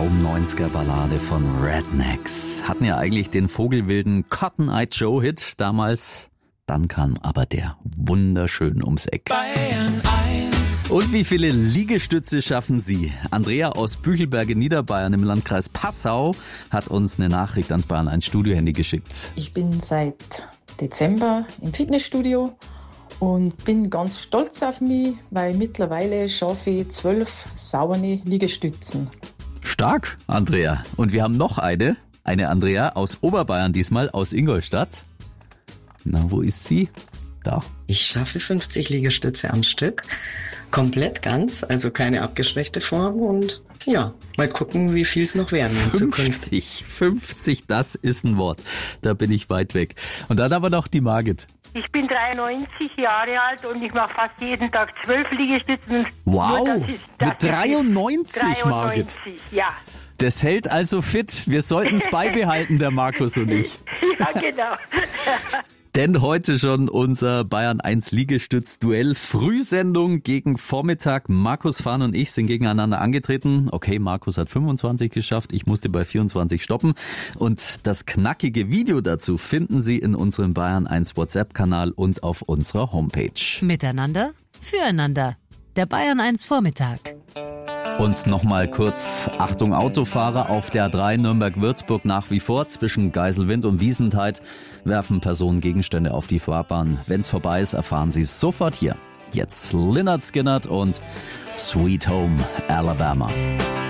Traum-90er-Ballade von Rednecks. Hatten ja eigentlich den vogelwilden Cotton-Eye Joe-Hit damals. Dann kam aber der wunderschön ums Eck. Bayern 1. Und wie viele Liegestütze schaffen Sie? Andrea aus Büchelberg in Niederbayern im Landkreis Passau hat uns eine Nachricht ans Bayern 1 Studiohandy geschickt. Ich bin seit Dezember im Fitnessstudio und bin ganz stolz auf mich, weil mittlerweile schaffe ich 12 saubere Liegestützen. Stark, Andrea. Und wir haben noch eine Andrea aus Oberbayern, diesmal aus Ingolstadt. Na, wo ist sie? Da. Ich schaffe 50 Liegestütze am Stück. Komplett ganz, also keine abgeschwächte Form. Und ja, mal gucken, wie viel es noch werden in Zukunft. 50, das ist ein Wort. Da bin ich weit weg. Und dann aber noch die Margit. Ich bin 93 Jahre alt und ich mache fast jeden Tag 12 Liegestützen. Wow, Nur mit 93, Margit. 93, ja. Das hält also fit. Wir sollten es beibehalten, der Markus und ich. Ja, genau. Denn heute schon unser Bayern 1 Liegestütz-Duell. Frühsendung gegen Vormittag. Markus Fahn und ich sind gegeneinander angetreten. Okay, Markus hat 25 geschafft. Ich musste bei 24 stoppen. Und das knackige Video dazu finden Sie in unserem Bayern 1 WhatsApp-Kanal und auf unserer Homepage. Miteinander, füreinander. Der Bayern 1 Vormittag. Und nochmal kurz, Achtung Autofahrer, auf der A3 Nürnberg-Würzburg nach wie vor zwischen Geiselwind und Wiesentheit werfen Personen Gegenstände auf die Fahrbahn. Wenn's vorbei ist, erfahren Sie es sofort hier. Jetzt Lynyrd Skynyrd und Sweet Home Alabama.